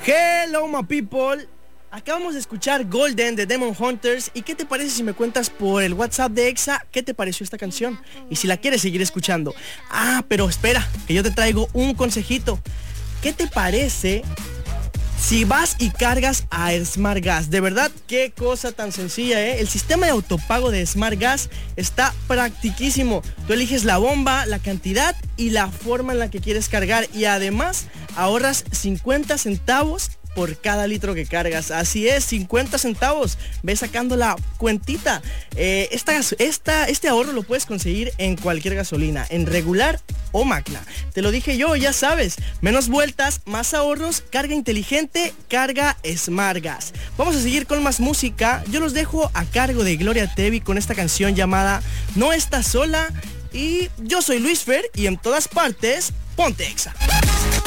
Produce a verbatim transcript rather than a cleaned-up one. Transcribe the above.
Hello my people. Acabamos de escuchar Golden de Demon Hunters. ¿Y qué te parece si me cuentas por el WhatsApp de Exa qué te pareció esta canción? Y si la quieres seguir escuchando. Ah, pero espera, que yo te traigo un consejito. ¿Qué te parece si vas y cargas a Smart Gas? De verdad, qué cosa tan sencilla, ¿eh? El sistema de autopago de Smart Gas está practiquísimo. Tú eliges la bomba, la cantidad y la forma en la que quieres cargar. Y además ahorras cincuenta centavos por cada litro que cargas. Así es, cincuenta centavos. Ve sacando la cuentita. Eh, esta, esta, este ahorro lo puedes conseguir en cualquier gasolina, en regular o Magna. Te lo dije yo, ya sabes. Menos vueltas, más ahorros, carga inteligente, carga Smart Gas. Vamos a seguir con más música. Yo los dejo a cargo de Gloria Trevi con esta canción llamada No Estás Sola. Y yo soy Luis Fer y en todas partes, ponte Exa.